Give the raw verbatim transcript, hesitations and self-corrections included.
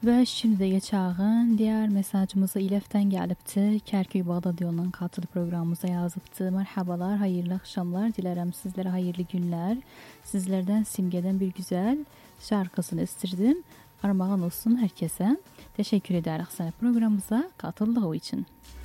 Ve şimdi de geçağın diğer mesajımızı İlef'ten gelipti. Kerköy Bağdat yolundan katılı programımıza yazıptı. Merhabalar, hayırlı akşamlar. Dilerim sizlere hayırlı günler. Sizlerden Simge'den bir güzel şarkısını istirdim. Armağan olsun herkese. Teşekkür ederim sana programımıza katıldığı için.